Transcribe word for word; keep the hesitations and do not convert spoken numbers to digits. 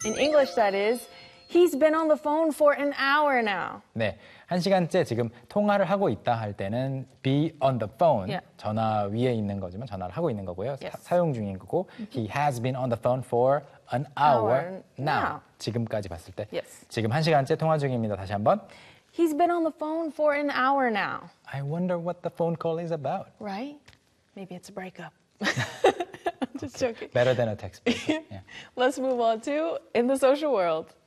In English, that is, he's been on the phone for an hour now. 네, 한 시간째 지금 통화를 하고 있다 할 때는 be on the phone, Yeah. 전화 위에 있는 거지만 전화를 하고 있는 거고요. Yes. 사, 사용 중인 거고 he has been on the phone for an hour, Hour now. now. 지금까지 봤을 때 Yes. 지금 한 시간째 통화 중입니다. 다시 한번. He's been on the phone for an hour now. I wonder what the phone call is about. Right? Maybe it's a breakup. I'm just joking. Better than a text. Yeah. Let's move on to in the social world.